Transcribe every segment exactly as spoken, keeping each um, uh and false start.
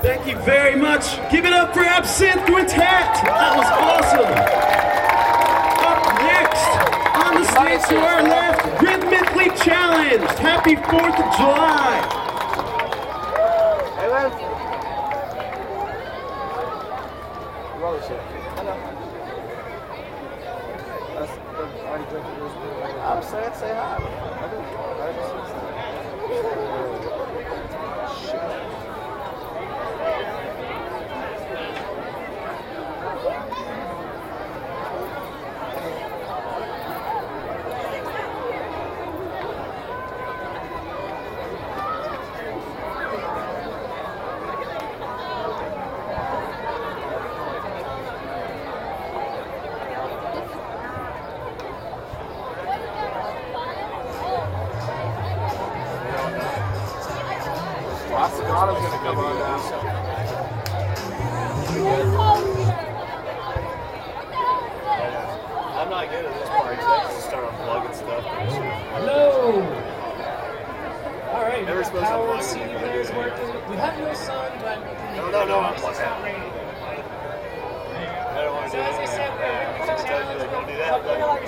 Thank you very much. Give it up for Absinthe Quintet. That was awesome. Up next, on the stage to our left, Rhythmically Challenged. Happy fourth of July. Hey, man. Rubbish it. Hello. I'm saying, say hi. Osagana's gonna come on now. I'm not good at this part because I have to start unplugging stuff. Hello! Alright, our power C D player is working. We have no sun, but no, no, no, I'm it's not raining. I don't want to So do as I said, we're don't do that.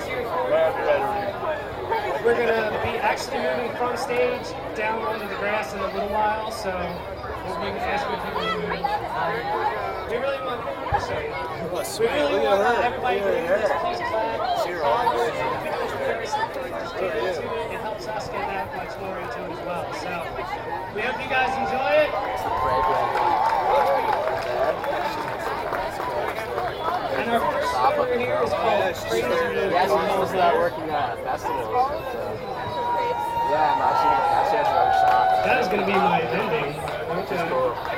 We're gonna be actually moving from stage down onto the grass in a little while, so we'll be asking people to move. Um, we really want to show you. We really want everybody to move this piece of flag. It helps us get that much more into it as well. So we hope you guys enjoy it. And our first song here is called Crazy Moon. Yeah, so we'll start working at festivals. So. Yeah, I'm actually, actually has another shot. That is going to be my ending. Which is cool.